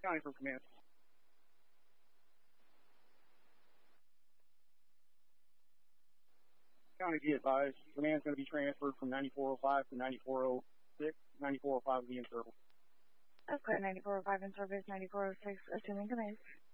County for command. County, be advised. Command's going to be transferred from 9405 to 9406. 9405 will be in service. That's clear. 9405 in service. 9406 assuming command.